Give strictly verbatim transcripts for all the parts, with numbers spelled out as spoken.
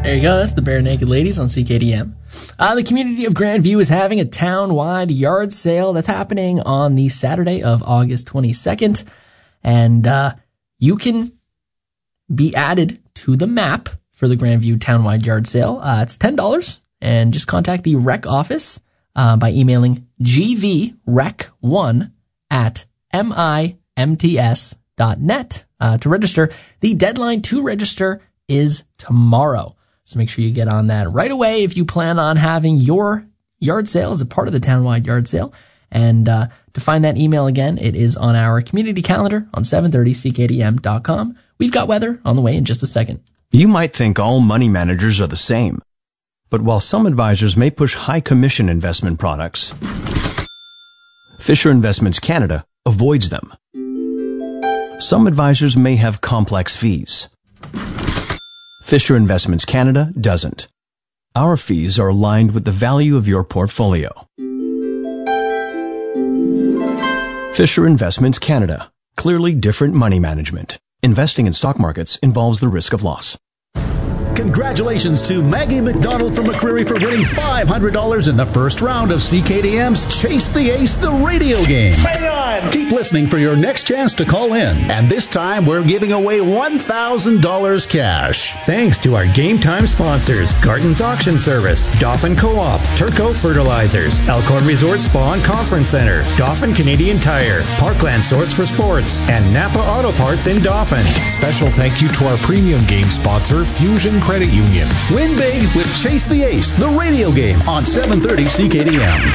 There you go. That's the Bare Naked Ladies on C K D M. Uh, the community of Grandview is having a town-wide yard sale that's happening on the Saturday of August twenty-second. And uh, you can be added to the map for the Grandview town-wide yard sale. Uh, it's ten dollars. And just contact the rec office uh, by emailing g v rec one at mimts dot net uh, to register. The deadline to register is tomorrow. So make sure you get on that right away if you plan on having your yard sale as a part of the townwide yard sale. And uh, to find that email again, it is on our community calendar on seven thirty c k d m dot com. We've got weather on the way in just a second. You might think all money managers are the same. But while some advisors may push high commission investment products, Fisher Investments Canada avoids them. Some advisors may have complex fees. Fisher Investments Canada doesn't. Our fees are aligned with the value of your portfolio. Fisher Investments Canada. Clearly different money management. Investing in stock markets involves the risk of loss. Congratulations to Maggie McDonald from McCreary for winning five hundred dollars in the first round of C K D M's Chase the Ace, the radio game. Hang on! Keep listening for your next chance to call in. And this time, we're giving away one thousand dollars cash. Thanks to our game time sponsors, Garton's Auction Service, Dauphin Co-op, Turco Fertilizers, Elkhorn Resort Spa and Conference Center, Dauphin Canadian Tire, Parkland Sorts for Sports, and Napa Auto Parts in Dauphin. Special thank you to our premium game sponsor, Fusion Credit Union. Win big with Chase the Ace, the radio game on seven thirty C K D M.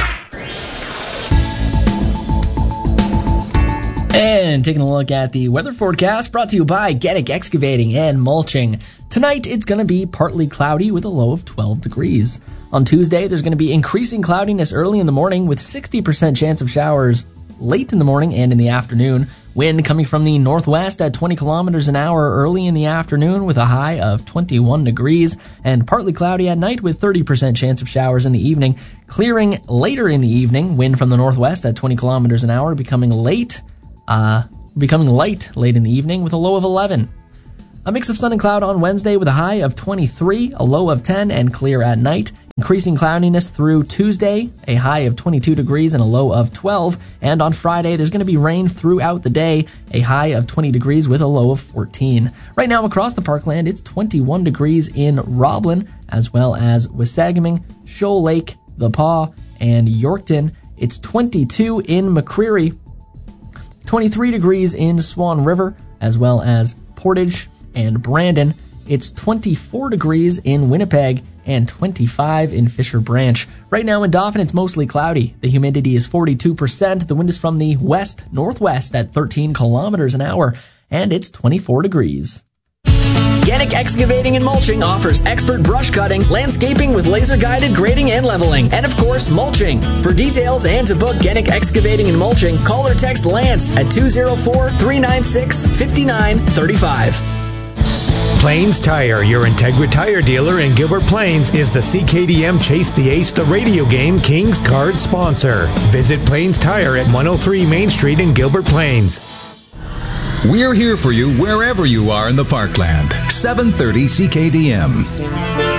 And taking a look at the weather forecast brought to you by Gettick Excavating and Mulching. Tonight, it's going to be partly cloudy with a low of twelve degrees. On Tuesday, there's going to be increasing cloudiness early in the morning with sixty percent chance of showers late in the morning and in the afternoon. Wind coming from the northwest at twenty kilometers an hour early in the afternoon with a high of twenty-one degrees, and partly cloudy at night with thirty percent chance of showers in the evening. Clearing later in the evening, wind from the northwest at twenty kilometers an hour becoming late, uh, becoming light late in the evening with a low of eleven. A mix of sun and cloud on Wednesday with a high of twenty-three, a low of ten, and clear at night. Increasing cloudiness through Tuesday, a high of twenty-two degrees and a low of twelve. And on Friday, there's going to be rain throughout the day, a high of twenty degrees with a low of fourteen. Right now across the parkland, it's twenty-one degrees in Roblin, as well as Wasagaming, Shoal Lake, The Paw, and Yorkton. It's twenty-two in McCreary, twenty-three degrees in Swan River, as well as Portage and Brandon. It's twenty-four degrees in Winnipeg and twenty-five in Fisher Branch. Right now in Dauphin, it's mostly cloudy. The humidity is forty-two percent. The wind is from the west-northwest at thirteen kilometers an hour, and it's twenty-four degrees. Gettick Excavating and Mulching offers expert brush cutting, landscaping with laser-guided grading and leveling, and of course, mulching. For details and to book Gettick Excavating and Mulching, call or text Lance at two oh four, three nine six, five nine three five. Plains Tire, your Integra Tire dealer in Gilbert Plains, is the C K D M Chase the Ace, the radio game Kings Card sponsor. Visit Plains Tire at one oh three Main Street in Gilbert Plains. We're here for you wherever you are in the Parkland. seven thirty C K D M.